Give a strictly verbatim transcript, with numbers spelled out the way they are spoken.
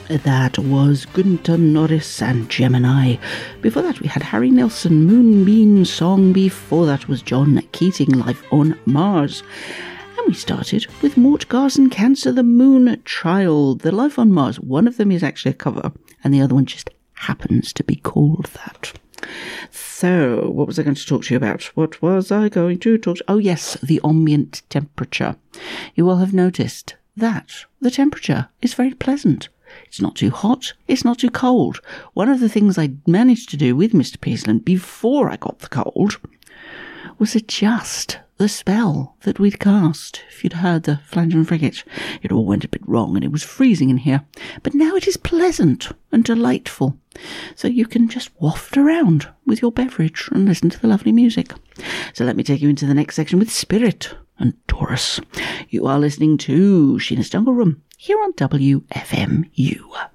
That was Gunter Norris and Gemini. Before that we had Harry Nilsson, Moonbeam Song. Before that was John Keating, Life on Mars. And we started with Mort Garson, Cancer, The Moon Child. The Life on Mars, one of them is actually a cover and the other one just happens to be called that. So, what was I going to talk to you about? What was I going to talk to? Oh yes, the ambient temperature. You will have noticed that the temperature is very pleasant. It's not too hot, it's not too cold. One of the things I managed to do with Mister Peaceland before I got the cold was adjust the spell that we'd cast. If you'd heard the Flange and Frigate, it all went a bit wrong and it was freezing in here. But now it is pleasant and delightful. So you can just waft around with your beverage and listen to the lovely music. So let me take you into the next section with Spirit and Taurus. You are listening to Sheena's Jungle Room here on W F M U.